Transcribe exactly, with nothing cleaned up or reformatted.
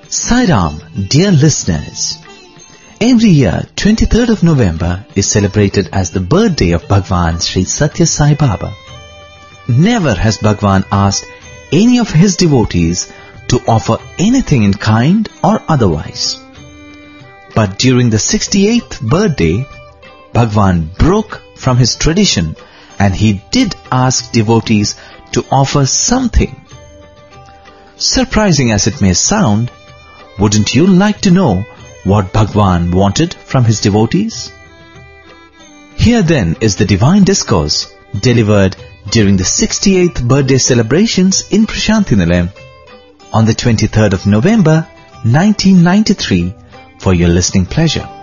Sai Ram, dear listeners, every year twenty-third of November is celebrated as the birthday of Bhagwan Sri Satya Sai Baba. Never has Bhagwan asked any of his devotees to offer anything in kind or otherwise. But during the sixty-eighth birthday, Bhagwan broke from his tradition and he did ask devotees to offer something. Surprising as it may sound, wouldn't you like to know what Bhagwan wanted from his devotees? Here then is the divine discourse delivered during the sixty-eighth birthday celebrations in Prashanthi Nilayam on the twenty-third of November nineteen ninety-three for your listening pleasure.